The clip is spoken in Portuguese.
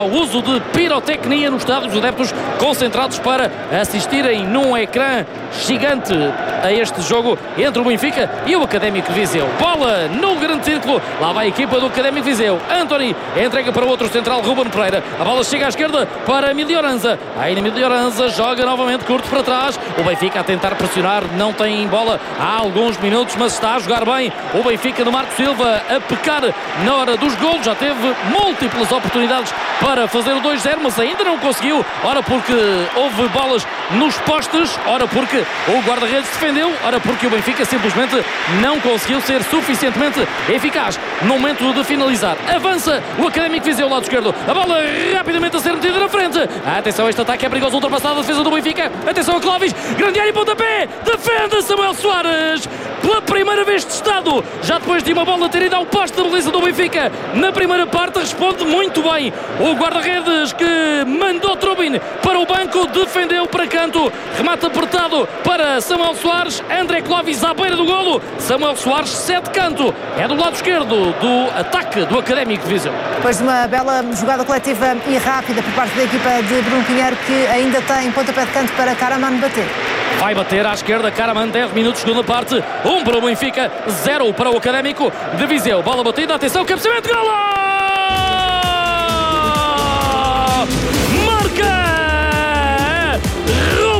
O uso de pirotecnia no estádio, os adeptos concentrados para assistirem num ecrã gigante a este jogo entre o Benfica e o Académico de Viseu. Bola no grande círculo, lá vai a equipa do Académico de Viseu. Antony entrega para o outro central, Ruben Pereira. A bola chega à esquerda para Emílio Oranza. Aí Emílio Oranza joga novamente curto para trás. O Benfica a tentar pressionar, não tem bola há alguns minutos, mas está a jogar bem. O Benfica do Marco Silva a pecar na hora dos golos, já teve múltiplas oportunidades para fazer o 2-0, mas ainda não conseguiu. Ora porque houve bolas nos postes, ora porque o guarda-redes defendeu, ora porque o Benfica simplesmente não conseguiu ser suficientemente eficaz no momento de finalizar. Avança o Académico Viseu, lado esquerdo. A bola rapidamente a ser metida na frente. Atenção, este ataque é perigoso, ultrapassada a defesa do Benfica. Atenção a Clóvis, grande área e pontapé. Defende Samuel Soares. Pela primeira vez testado, já depois de uma bola ter ido ao poste da baliza do Benfica. Na primeira parte responde muito bem o guarda-redes, que mandou Trubin para o banco, defendeu para canto, remate apertado para Samuel Soares. André Clóvis à beira do golo. Samuel Soares, 7 canto, é do lado esquerdo do ataque do Académico de Viseu. Depois de uma bela jogada coletiva e rápida por parte da equipa de Bruno Pinheiro, que ainda tem pontapé de canto para Karaman bater. Vai bater à esquerda, Karaman, 10 minutos, segunda parte, 1 para o Benfica, 0 para o Académico de Viseu. Bola batida, atenção, cabeceamento, golo! Marca